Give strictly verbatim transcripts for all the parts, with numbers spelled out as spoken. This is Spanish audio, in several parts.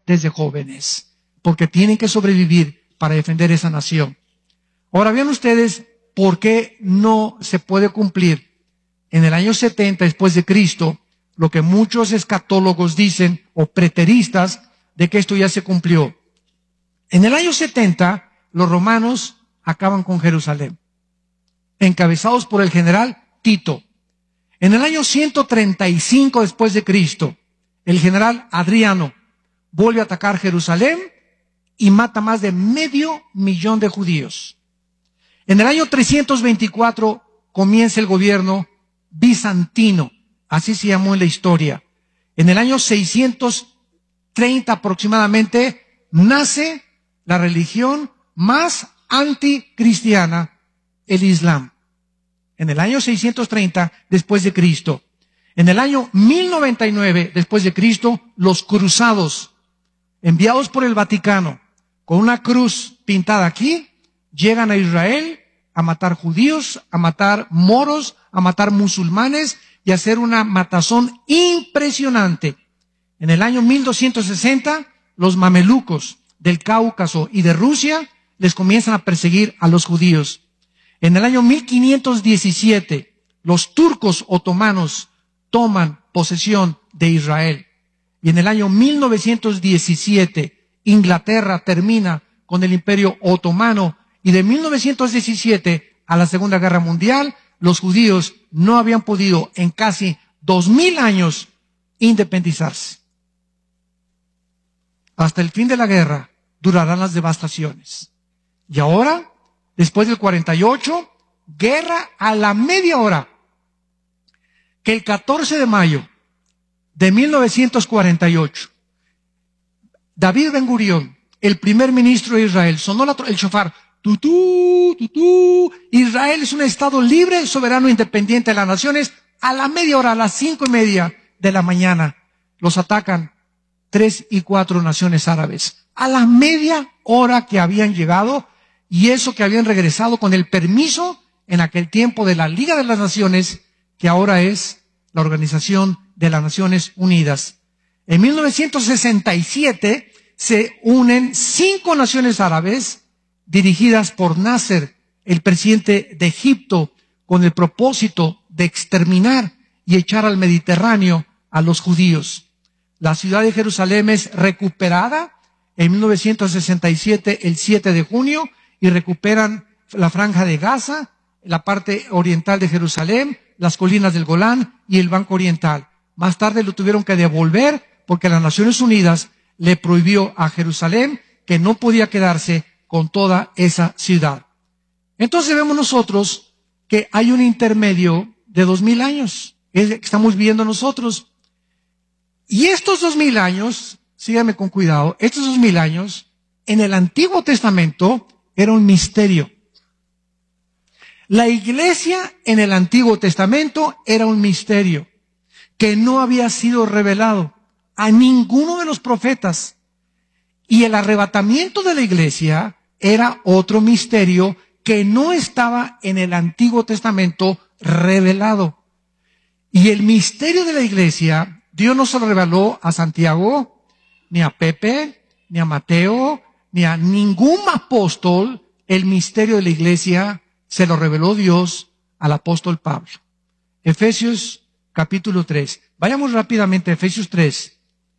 desde jóvenes, porque tienen que sobrevivir para defender esa nación. Ahora vean ustedes por qué no se puede cumplir en el año setenta después de Cristo lo que muchos escatólogos dicen, o preteristas, de que esto ya se cumplió. En el año setenta, los romanos acaban con Jerusalén, encabezados por el general Tito. En el año ciento treinta y cinco después de Cristo, el general Adriano vuelve a atacar Jerusalén y mata más de medio millón de judíos. En el año trescientos veinticuatro comienza el gobierno bizantino, así se llamó en la historia. En el año seiscientos treinta aproximadamente nace la religión más anticristiana, el Islam. En el año seiscientos treinta después de Cristo. En el año mil noventa y nueve después de Cristo, los cruzados, enviados por el Vaticano, con una cruz pintada aquí, llegan a Israel a matar judíos, a matar moros, a matar musulmanes y a hacer una matazón impresionante. En el año mil doscientos sesenta, los mamelucos del Cáucaso y de Rusia les comienzan a perseguir a los judíos. En el año mil quinientos diecisiete, los turcos otomanos toman posesión de Israel. Y en el año mil novecientos diecisiete, Inglaterra termina con el Imperio Otomano. Y de mil novecientos diecisiete a la Segunda Guerra Mundial, los judíos no habían podido en casi dos mil años independizarse. Hasta el fin de la guerra durarán las devastaciones. Y ahora, después del cuarenta y ocho, guerra a la media hora. Que el catorce de mayo de mil novecientos cuarenta y ocho, David Ben Gurión, el primer ministro de Israel, sonó la, el shofar, tutú, tutú, Israel es un estado libre, soberano, independiente de las naciones. A la media hora, a las cinco y media de la mañana, los atacan tres y cuatro naciones árabes. A la media hora que habían llegado, y eso que habían regresado con el permiso en aquel tiempo de la Liga de las Naciones, que ahora es la Organización de las Naciones Unidas. En mil novecientos sesenta y siete se unen cinco naciones árabes dirigidas por Nasser, el presidente de Egipto, con el propósito de exterminar y echar al Mediterráneo a los judíos. La ciudad de Jerusalén es recuperada en mil novecientos sesenta y siete, el siete de junio, y recuperan la franja de Gaza, la parte oriental de Jerusalén, las colinas del Golán y el Banco Oriental. Más tarde lo tuvieron que devolver porque las Naciones Unidas le prohibió a Jerusalén que no podía quedarse con toda esa ciudad. Entonces vemos nosotros que hay un intermedio de dos mil años, es que estamos viviendo nosotros. Y estos dos mil años, síganme con cuidado, estos dos mil años, en el Antiguo Testamento, era un misterio. La iglesia en el Antiguo Testamento era un misterio que no había sido revelado a ninguno de los profetas. Y el arrebatamiento de la iglesia era otro misterio que no estaba en el Antiguo Testamento revelado. Y el misterio de la iglesia, Dios no se lo reveló a Santiago, ni a Pepe, ni a Mateo, ni a ningún apóstol. El misterio de la iglesia se lo reveló Dios al apóstol Pablo. Efesios capítulo tres. Vayamos rápidamente a Efesios tres.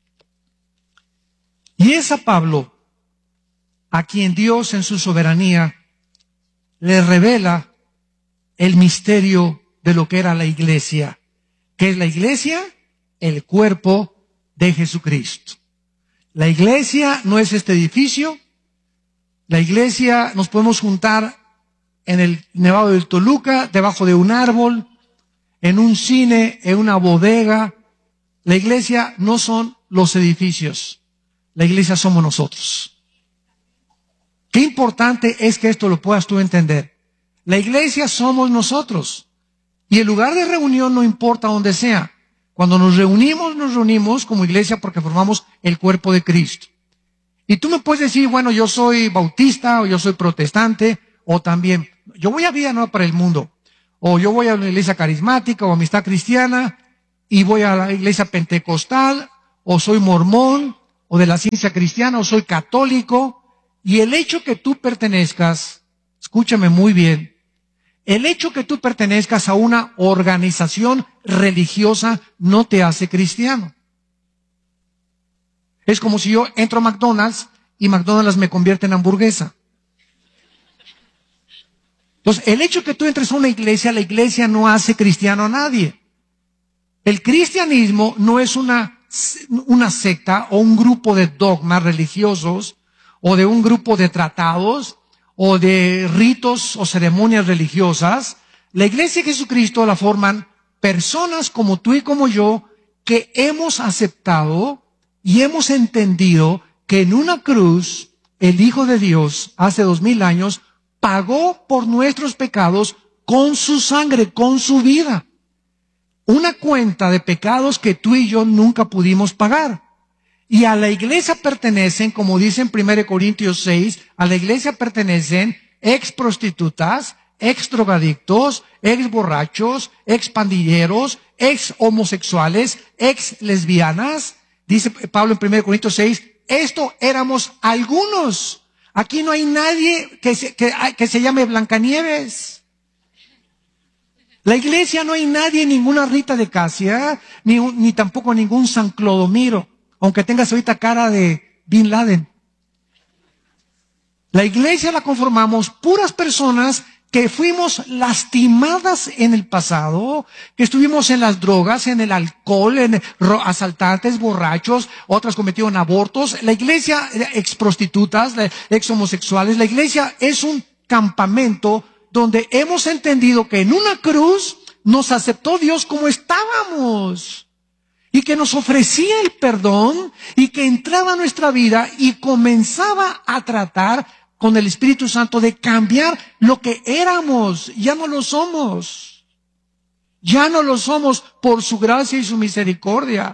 Y es a Pablo a quien Dios en su soberanía le revela el misterio de lo que era la iglesia. ¿Qué es la iglesia? El cuerpo de Jesucristo. La iglesia no es este edificio. La iglesia nos podemos juntar en el Nevado del Toluca, debajo de un árbol, en un cine, en una bodega. La iglesia no son los edificios. La iglesia somos nosotros. Qué importante es que esto lo puedas tú entender. La iglesia somos nosotros. Y el lugar de reunión no importa donde sea. Cuando nos reunimos, nos reunimos como iglesia porque formamos el cuerpo de Cristo. Y tú me puedes decir, bueno, yo soy bautista o yo soy protestante o también, yo voy a Vida Nueva para el Mundo o yo voy a una iglesia carismática o Amistad Cristiana y voy a la iglesia pentecostal o soy mormón o de la ciencia cristiana, o soy católico, y el hecho que tú pertenezcas, escúchame muy bien, el hecho que tú pertenezcas a una organización religiosa no te hace cristiano. Es como si yo entro a McDonald's y McDonald's me convierte en hamburguesa. Entonces, el hecho que tú entres a una iglesia, la iglesia no hace cristiano a nadie. El cristianismo no es una, una secta o un grupo de dogmas religiosos o de un grupo de tratados o de ritos o ceremonias religiosas. La iglesia de Jesucristo la forman personas como tú y como yo que hemos aceptado y hemos entendido que en una cruz el Hijo de Dios hace dos mil años pagó por nuestros pecados con su sangre, con su vida. Una cuenta de pecados que tú y yo nunca pudimos pagar. Y a la iglesia pertenecen, como dice en primera Corintios seis, a la iglesia pertenecen ex prostitutas, ex drogadictos, ex borrachos, ex pandilleros, ex homosexuales, ex lesbianas. Dice Pablo en primera Corintios seis, esto éramos algunos. Aquí no hay nadie que se, que, que se llame Blancanieves. La iglesia no hay nadie, ninguna Rita de Casia, ni, ni tampoco ningún San Clodomiro, aunque tengas ahorita cara de Bin Laden. La iglesia la conformamos puras personas que fuimos lastimadas en el pasado, que estuvimos en las drogas, en el alcohol, en asaltantes, borrachos, otras cometieron abortos. La iglesia, ex prostitutas, ex homosexuales, la iglesia es un campamento donde hemos entendido que en una cruz nos aceptó Dios como estábamos y que nos ofrecía el perdón y que entraba a nuestra vida y comenzaba a tratar con el Espíritu Santo de cambiar lo que éramos. Ya no lo somos. Ya no lo somos por su gracia y su misericordia.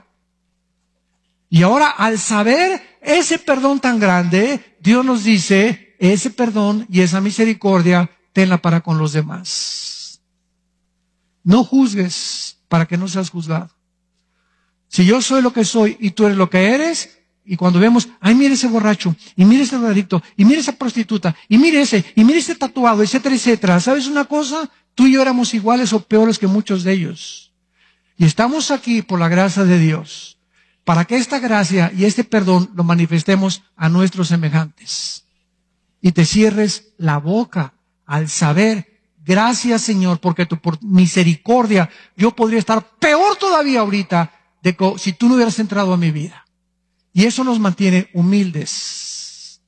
Y ahora, al saber ese perdón tan grande, Dios nos dice, ese perdón y esa misericordia, tenla para con los demás. No juzgues para que no seas juzgado. Si yo soy lo que soy y tú eres lo que eres, y cuando vemos, ay, mire ese borracho, y mire ese drogadicto, y mire esa prostituta, y mire ese, y mire ese tatuado, etcétera, etcétera. ¿Sabes una cosa? Tú y yo éramos iguales o peores que muchos de ellos. Y estamos aquí por la gracia de Dios, para que esta gracia y este perdón lo manifestemos a nuestros semejantes. Y te cierres la boca al saber, gracias Señor, porque tu por misericordia yo podría estar peor todavía ahorita de que, si tú no hubieras entrado a mi vida. Y eso nos mantiene humildes.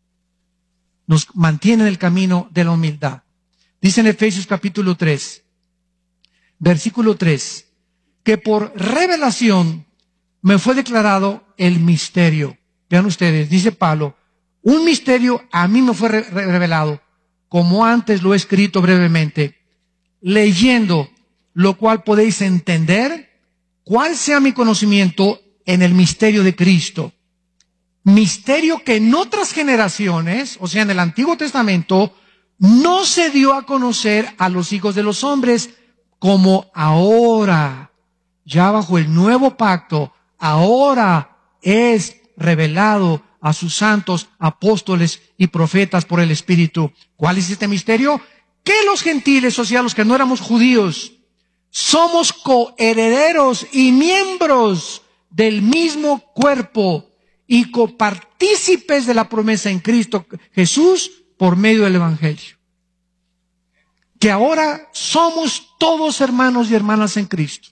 Nos mantiene en el camino de la humildad. Dice en Efesios capítulo tres, versículo tres, que por revelación me fue declarado el misterio. Vean ustedes, dice Pablo, un misterio a mí me fue re revelado, como antes lo he escrito brevemente, leyendo, lo cual podéis entender cuál sea mi conocimiento en el misterio de Cristo. Misterio que en otras generaciones, o sea, en el Antiguo Testamento, no se dio a conocer a los hijos de los hombres, como ahora, ya bajo el nuevo pacto, ahora es revelado a sus santos apóstoles y profetas por el Espíritu. ¿Cuál es este misterio? Que los gentiles, o sea, los que no éramos judíos, somos coherederos y miembros del mismo cuerpo y copartícipes de la promesa en Cristo Jesús por medio del Evangelio. Que ahora somos todos hermanos y hermanas en Cristo.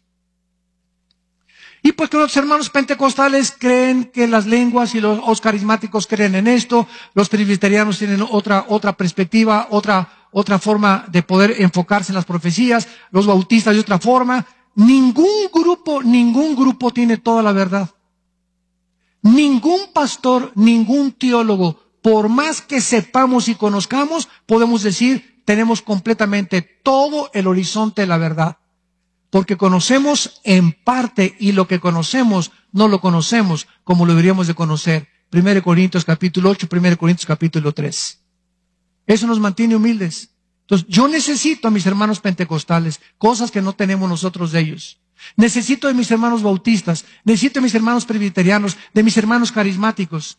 Y pues que los hermanos pentecostales creen que las lenguas y los carismáticos creen en esto, los presbiterianos tienen otra, otra perspectiva, otra, otra forma de poder enfocarse en las profecías, los bautistas de otra forma. Ningún grupo, ningún grupo tiene toda la verdad. Ningún pastor, ningún teólogo, por más que sepamos y conozcamos, podemos decir, tenemos completamente todo el horizonte de la verdad. Porque conocemos en parte y lo que conocemos no lo conocemos como lo deberíamos de conocer. primera Corintios capítulo ocho, primera Corintios capítulo tres. Eso nos mantiene humildes. Entonces, yo necesito a mis hermanos pentecostales, cosas que no tenemos nosotros de ellos. Necesito de mis hermanos bautistas, necesito de mis hermanos presbiterianos, de mis hermanos carismáticos.